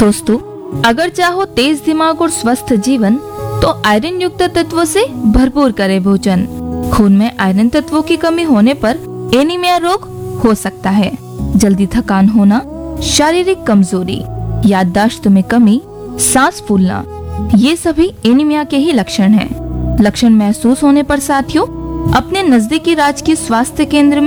दोस्तों, अगर चाहो तेज दिमाग और स्वस्थ जीवन तो आयरन युक्त तत्वों से भरपूर करें भोजन। खून में आयरन तत्वों की कमी होने पर एनीमिया रोग हो सकता है। जल्दी थकान होना, शारीरिक कमजोरी, याददाश्त में कमी, सांस फूलना, ये सभी एनीमिया के ही लक्षण हैं। लक्षण महसूस होने पर साथियों अपने नजदीकी राजकीय स्वास्थ्य केंद्र में